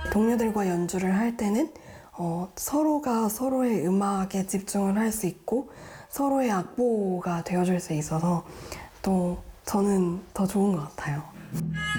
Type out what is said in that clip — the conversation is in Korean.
동료들과 연주를 할 때는 서로가 서로의 음악에 집중을 할 수 있고 서로의 악보가 되어줄 수 있어서 또 저는 더 좋은 것 같아요.